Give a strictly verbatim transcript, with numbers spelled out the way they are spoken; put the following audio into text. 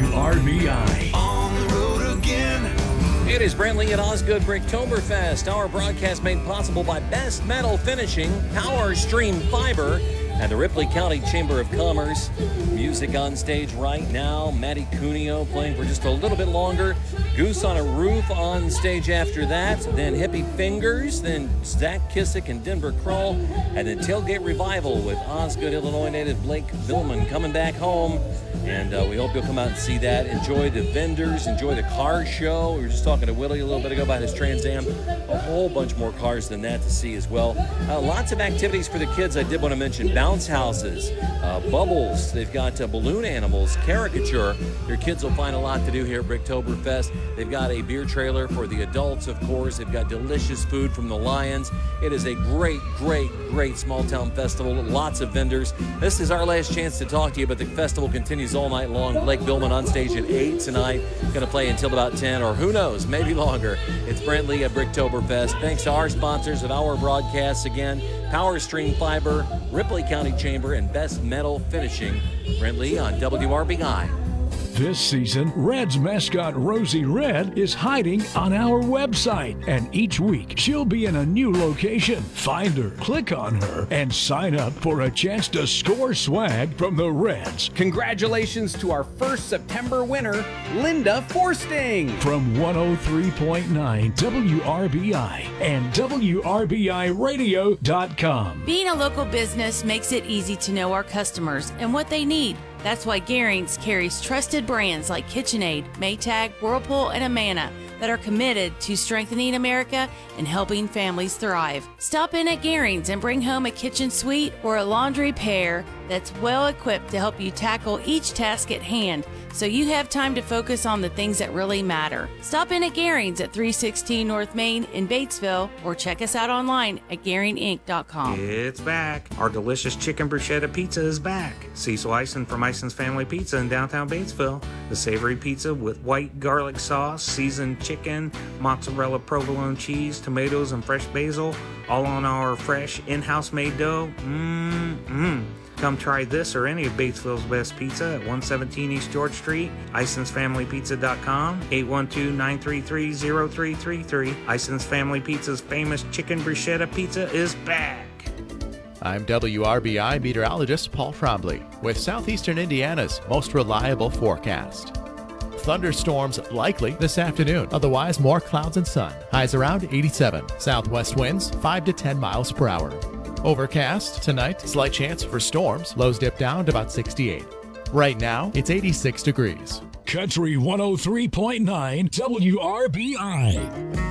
R B I. On the road again. It is Brantley at Osgood Bricktoberfest. Our broadcast made possible by Best Metal Finishing, Power Stream Fiber, and the Ripley County Chamber of Commerce. Music on stage right now. Matty Cuneo playing for just a little bit longer. Goose on a Roof on stage after that. Then Hippie Fingers. Then Zach Kissick and Denver Crawl. And then Tailgate Revival with Osgood, Illinois native Blake Billman coming back home. And uh, we hope you'll come out and see that. Enjoy the vendors. Enjoy the car show. We were just talking to Willie a little bit ago about his Trans Am. A whole bunch more cars than that to see as well. Uh, lots of activities for the kids. I did want to mention bounce houses, uh, bubbles. They've got uh, balloon animals, caricature. Your kids will find a lot to do here at Bricktoberfest. They've got a beer trailer for the adults, of course. They've got delicious food from the Lions. It is a great, great, great small-town festival. Lots of vendors. This is our last chance to talk to you, but the festival continues all night long. Blake Billman on stage at eight tonight. Going to play until about ten, or who knows, maybe longer. It's Brantley at Bricktoberfest. Thanks to our sponsors of our broadcasts again, Power Stream Fiber, Ripley County Chamber, and Best Metal Finishing. Brantley on W R B I. This season, Reds mascot Rosie Red is hiding on our website, and each week she'll be in a new location. Find her, click on her, and sign up for a chance to score swag from the Reds. Congratulations to our first September winner, Linda Forsting. From one oh three point nine W R B I and W R B I radio dot com. Being a local business makes it easy to know our customers and what they need. That's why Garings carries trusted brands like KitchenAid, Maytag, Whirlpool, and Amana that are committed to strengthening America and helping families thrive. Stop in at Garings and bring home a kitchen suite or a laundry pair that's well equipped to help you tackle each task at hand so you have time to focus on the things that really matter. Stop in at Garings at three sixteen North Main in Batesville or check us out online at garing inc dot com. It's back. Our delicious chicken bruschetta pizza is back. Cecil Eisen from Eisen's Family Pizza in downtown Batesville. The savory pizza with white garlic sauce, seasoned chicken, mozzarella provolone cheese, tomatoes, and fresh basil, all on our fresh in-house made dough. Mmm-mmm. Come try this or any of Batesville's best pizza at one seventeen East George Street, Isons Family Pizza dot com, eight one two, nine three three, zero three three three. Isons Family Pizza's famous chicken bruschetta pizza is back. I'm W R B I meteorologist Paul Trombley with Southeastern Indiana's most reliable forecast. Thunderstorms likely this afternoon, otherwise more clouds and sun. Highs around eighty-seven. Southwest winds five to ten miles per hour. Overcast tonight, slight chance for storms. Lows dip down to about sixty-eight. Right now, it's eighty-six degrees. Country one oh three point nine W R B I.